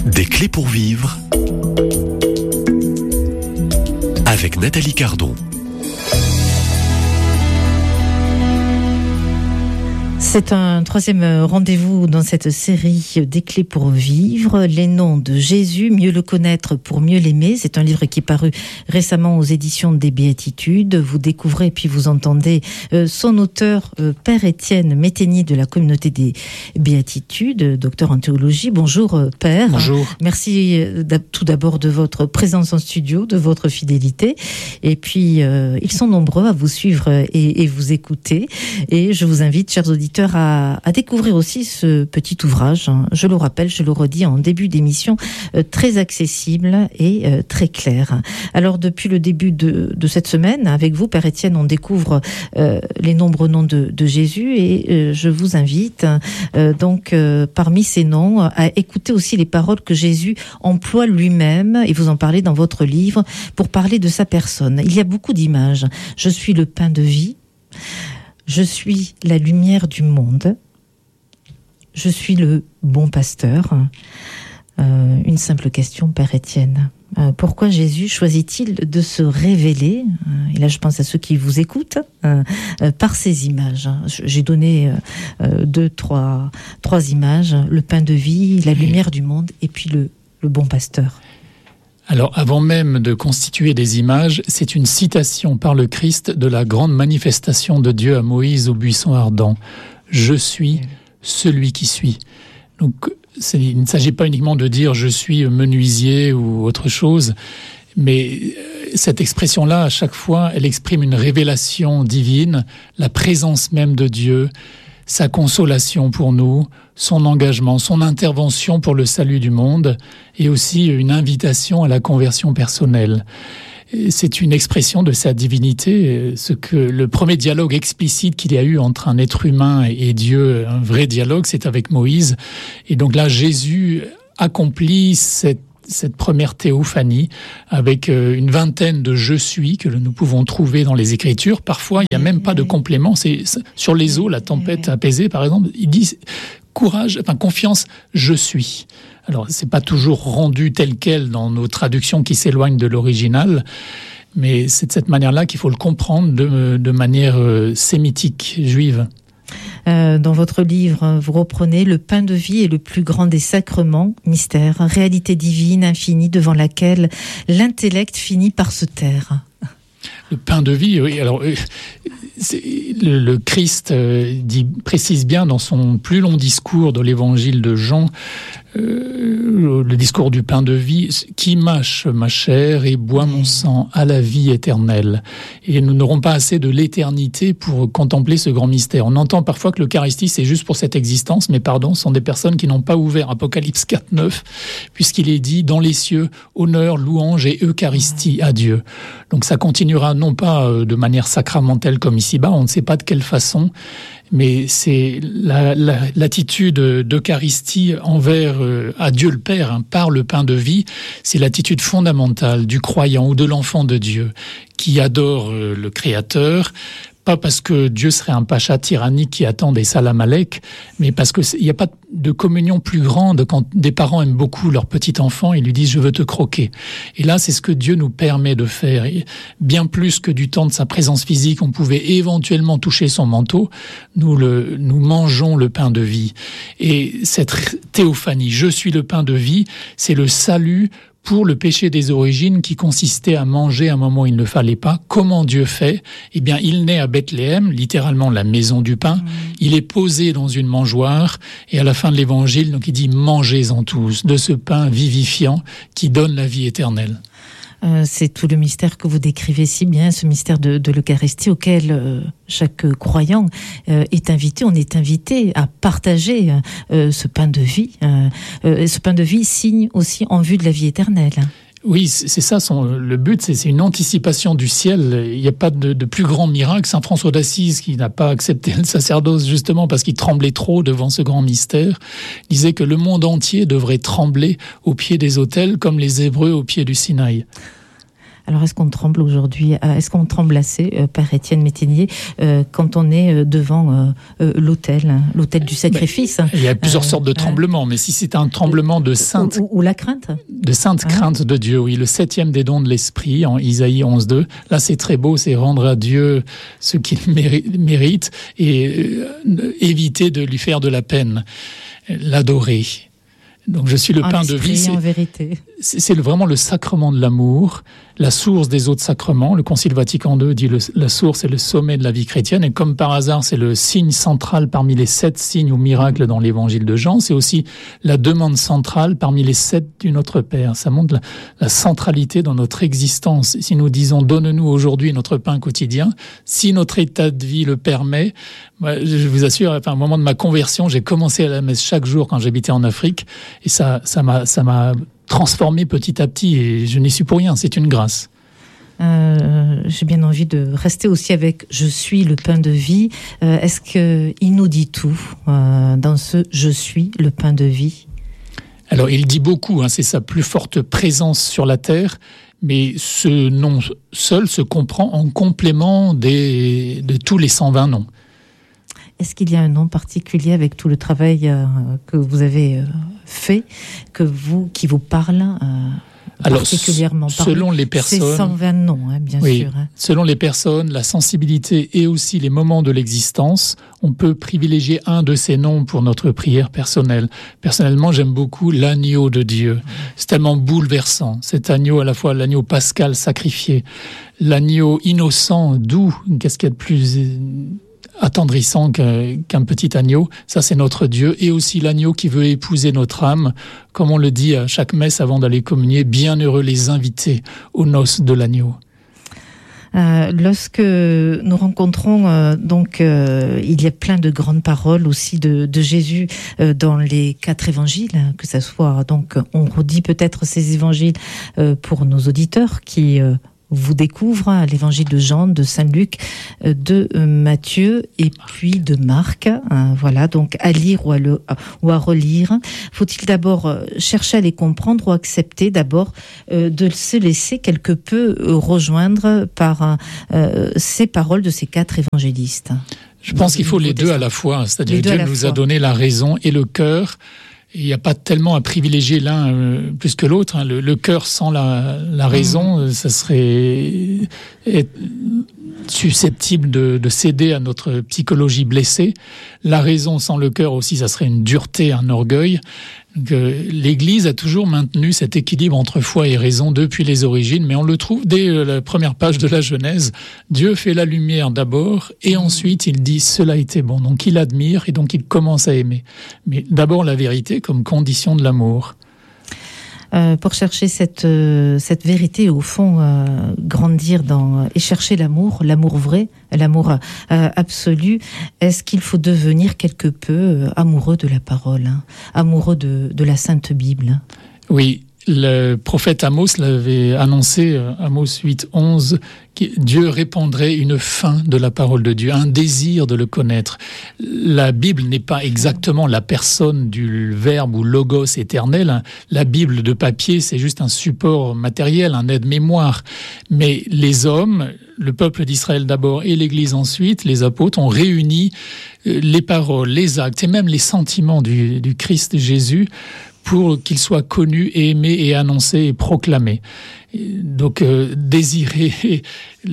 Des clés pour vivre avec Nathalie Cardon. C'est un troisième rendez-vous dans cette série des clés pour vivre. Les noms de Jésus, mieux le connaître pour mieux l'aimer. C'est un livre qui est paru récemment aux éditions des Béatitudes. Vous découvrez puis vous entendez son auteur, Père Étienne Métaigny de la communauté des Béatitudes, docteur en théologie. Bonjour Père. Bonjour. Merci tout d'abord de votre présence en studio, de votre fidélité. Et puis ils sont nombreux à vous suivre et vous écouter. Et je vous invite, chers auditeurs, à découvrir aussi ce petit ouvrage. Je le rappelle, je le redis en début d'émission, très accessible et très clair. Alors, depuis le début de cette semaine, avec vous, Père Étienne, on découvre les nombreux noms de Jésus et je vous invite donc parmi ces noms à écouter aussi les paroles que Jésus emploie lui-même, et vous en parlez dans votre livre, pour parler de sa personne. Il y a beaucoup d'images. Je suis le pain de vie. Je suis la lumière du monde. Je suis le bon pasteur. Une simple question, Père Étienne. Pourquoi Jésus choisit-il de se révéler, et là je pense à ceux qui vous écoutent, par ces images? J'ai donné trois images, le pain de vie, la lumière du monde, et puis le bon pasteur. Alors, avant même de constituer des images, c'est une citation par le Christ de la grande manifestation de Dieu à Moïse au buisson ardent. « Je suis celui qui suis ». Donc, il ne s'agit pas uniquement de dire « je suis menuisier » ou autre chose, mais cette expression-là, à chaque fois, elle exprime une révélation divine, la présence même de Dieu, sa consolation pour nous, son engagement, son intervention pour le salut du monde, et aussi une invitation à la conversion personnelle. C'est une expression de sa divinité, ce que le premier dialogue explicite qu'il y a eu entre un être humain et Dieu, un vrai dialogue, c'est avec Moïse. Et donc là, Jésus accomplit cette première théophanie avec une vingtaine de « je suis » que nous pouvons trouver dans les Écritures. Parfois, il n'y a même pas de complément. C'est sur les eaux, la tempête apaisée, par exemple, il dit courage, confiance, je suis. Alors, c'est pas toujours rendu tel quel dans nos traductions qui s'éloignent de l'original, mais c'est de cette manière-là qu'il faut le comprendre de manière sémitique, juive. Dans votre livre, vous reprenez « Le pain de vie est le plus grand des sacrements, mystère, réalité divine, infinie, devant laquelle l'intellect finit par se taire. » Le pain de vie, oui. Alors, le Christ précise bien dans son plus long discours de l'évangile de Jean, le discours du pain de vie, qui mâche ma chair et boit mon sang à la vie éternelle. Et nous n'aurons pas assez de l'éternité pour contempler ce grand mystère. On entend parfois que l'Eucharistie, c'est juste pour cette existence, mais pardon, ce sont des personnes qui n'ont pas ouvert Apocalypse 4:9, puisqu'il est dit dans les cieux, honneur, louange et Eucharistie à Dieu. Donc ça continuera non pas de manière sacramentelle comme ici-bas, on ne sait pas de quelle façon, mais c'est l'attitude d'Eucharistie envers à Dieu le Père, par le pain de vie. C'est l'attitude fondamentale du croyant ou de l'enfant de Dieu qui adore le Créateur, pas parce que Dieu serait un pacha tyrannique qui attend des salam aleik, mais parce qu'il n'y a pas de communion plus grande quand des parents aiment beaucoup leur petit enfant et lui disent « je veux te croquer ». Et là, c'est ce que Dieu nous permet de faire. Et bien plus que du temps de sa présence physique, on pouvait éventuellement toucher son manteau, nous mangeons le pain de vie. Et cette théophanie, « je suis le pain de vie », c'est le salut pour le péché des origines qui consistait à manger à un moment où il ne fallait pas. Comment Dieu fait? Eh bien, il naît à Bethléem, littéralement la maison du pain. Il est posé dans une mangeoire et à la fin de l'évangile, donc il dit « mangez-en tous de ce pain vivifiant qui donne la vie éternelle ». C'est tout le mystère que vous décrivez si bien, ce mystère de l'Eucharistie auquel chaque croyant est invité. On est invité à partager ce pain de vie. Ce pain de vie signe aussi en vue de la vie éternelle. Oui, c'est ça, le but, c'est une anticipation du ciel. Il n'y a pas de plus grand miracle. Saint François d'Assise, qui n'a pas accepté le sacerdoce justement parce qu'il tremblait trop devant ce grand mystère, disait que le monde entier devrait trembler au pied des autels comme les Hébreux au pied du Sinaï. Alors, est-ce qu'on tremble aujourd'hui, est-ce qu'on tremble assez, Père Étienne Métainier, quand on est devant l'autel du sacrifice? Il y a plusieurs sortes de tremblements, mais si c'est un tremblement de sainte... Ou la crinte. De sainte crainte de Dieu, oui. Le 7e des dons de l'Esprit, en Isaïe 11.2. Là, c'est très beau, c'est rendre à Dieu ce qu'il mérite et éviter de lui faire de la peine, l'adorer. Donc je suis le pain de vie, en vérité. C'est vraiment le sacrement de l'amour, la source des autres sacrements. Le Concile Vatican II dit la source est le sommet de la vie chrétienne, et comme par hasard, c'est le signe central parmi les 7 signes ou miracles dans l'évangile de Jean. C'est aussi la demande centrale parmi les 7 du Notre Père. Ça montre la centralité dans notre existence. Si nous disons « donne-nous aujourd'hui notre pain quotidien », si notre état de vie le permet, moi, je vous assure, au moment de ma conversion, j'ai commencé à la messe chaque jour quand j'habitais en Afrique, et ça m'a transformé petit à petit, et je n'y suis pour rien, c'est une grâce. J'ai bien envie de rester aussi avec « Je suis le pain de vie ». Est-ce qu'il nous dit tout dans ce « Je suis le pain de vie » ? Alors, il dit beaucoup, c'est sa plus forte présence sur la terre, mais ce nom seul se comprend en complément de tous les 120 noms. Est-ce qu'il y a un nom particulier avec tout le travail que vous avez fait, qui vous parle particulièrement? Selon les personnes, c'est 120 noms, bien sûr. Selon les personnes, la sensibilité et aussi les moments de l'existence, on peut privilégier un de ces noms pour notre prière personnelle. Personnellement, j'aime beaucoup l'agneau de Dieu. C'est tellement bouleversant. Cet agneau, à la fois l'agneau pascal sacrifié, l'agneau innocent, doux. Qu'est-ce qu'il y a de plus attendrissant qu'un petit agneau? Ça, c'est notre Dieu. Et aussi l'agneau qui veut épouser notre âme. Comme on le dit à chaque messe avant d'aller communier, bienheureux les invités aux noces de l'agneau. Lorsque nous rencontrons, il y a plein de grandes paroles aussi de Jésus dans les 4 évangiles, que ça soit, donc, on redit peut-être ces évangiles pour nos auditeurs qui vous découvrent l'évangile de Jean, de Saint-Luc, de Matthieu et puis de Marc. Voilà, donc à lire ou à relire. Faut-il d'abord chercher à les comprendre ou accepter d'abord de se laisser quelque peu rejoindre par ces paroles de ces 4 évangélistes? Je pense qu'il faut les deux à la fois. C'est-à-dire que Dieu nous a donné la raison et le cœur. Il n'y a pas tellement à privilégier l'un plus que l'autre. Le cœur sans la raison, ça serait susceptible de céder à notre psychologie blessée. La raison sans le cœur aussi, ça serait une dureté, un orgueil. Donc, l'Église a toujours maintenu cet équilibre entre foi et raison depuis les origines, mais on le trouve dès la première page de la Genèse. Dieu fait la lumière d'abord, et ensuite il dit « cela était bon ». Donc il admire, et donc il commence à aimer. Mais d'abord la vérité comme condition de l'amour. Pour chercher cette vérité, au fond, grandir et chercher l'amour vrai, l'amour absolu, est-ce qu'il faut devenir quelque peu amoureux de la parole, amoureux de la Sainte Bible? Oui. Le prophète Amos l'avait annoncé, Amos 8.11, Dieu répandrait une faim de la parole de Dieu, un désir de le connaître. La Bible n'est pas exactement la personne du verbe ou logos éternel. La Bible de papier, c'est juste un support matériel, un aide-mémoire. Mais les hommes, le peuple d'Israël d'abord et l'Église ensuite, les apôtres, ont réuni les paroles, les actes et même les sentiments du Christ Jésus pour qu'il soit connu, et aimé et annoncé et proclamé. Donc désirer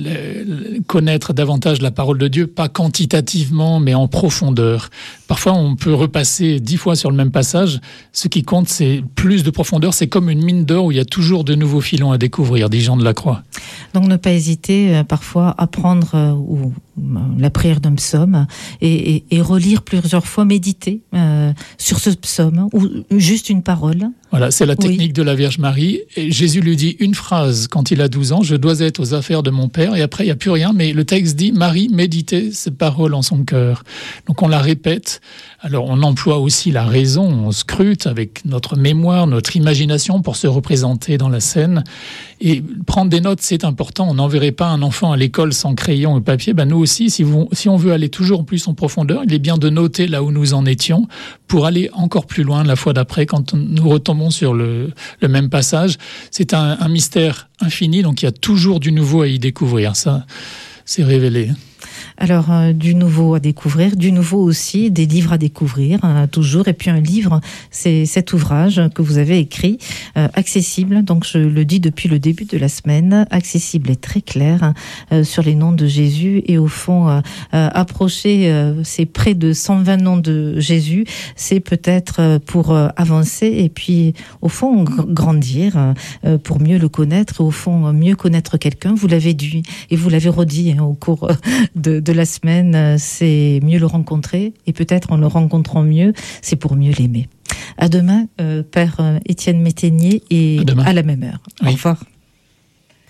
connaître davantage la parole de Dieu, pas quantitativement mais en profondeur. Parfois on peut repasser 10 fois sur le même passage, ce qui compte c'est plus de profondeur, c'est comme une mine d'or où il y a toujours de nouveaux filons à découvrir, dit Jean de la Croix. Donc ne pas hésiter parfois à prendre la prière d'un psaume et relire plusieurs fois, méditer sur ce psaume ou juste une parole. Voilà, c'est la technique de la Vierge Marie. Et Jésus lui dit une phrase quand il a 12 ans, « Je dois être aux affaires de mon Père », et après il n'y a plus rien, mais le texte dit « Marie méditait cette parole en son cœur ». Donc on la répète. Alors on emploie aussi la raison, on scrute avec notre mémoire, notre imagination pour se représenter dans la scène. Et prendre des notes, c'est important. On n'enverrait pas un enfant à l'école sans crayon et papier. Nous aussi, si on veut aller toujours plus en profondeur, il est bien de noter là où nous en étions pour aller encore plus loin la fois d'après quand nous retombons sur le même passage. C'est un mystère mystère infini, donc il y a toujours du nouveau à y découvrir. Ça, c'est révélé. Alors, du nouveau à découvrir, du nouveau aussi, des livres à découvrir, toujours. Et puis un livre, c'est cet ouvrage que vous avez écrit, accessible, donc je le dis depuis le début de la semaine, accessible et très clair, sur les noms de Jésus. Et au fond, approcher ces près de 120 noms de Jésus, c'est peut-être pour avancer et puis, au fond, grandir, pour mieux le connaître, au fond, mieux connaître quelqu'un. Vous l'avez dit et vous l'avez redit au cours de la semaine, c'est mieux le rencontrer et peut-être en le rencontrant mieux, c'est pour mieux l'aimer. À demain, Père Étienne Métainier, et à la même heure. Oui. Au revoir.